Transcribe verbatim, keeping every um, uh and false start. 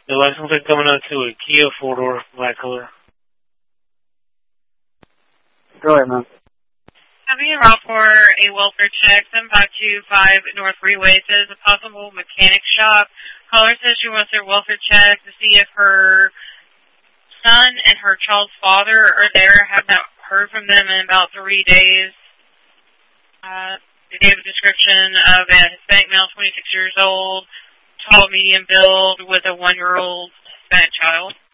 The license plate coming out to a Kia four-door, black color. Go ahead, man. Having a route for a welfare check, seven five two five North Freeway, says a possible mechanic shop. Caller says she wants her welfare check to see if her son and her child's father are there. I have not heard from them in about three days. Uh, they gave a description of a Hispanic male, twenty-six years old, tall, medium build, with a one-year-old Hispanic child.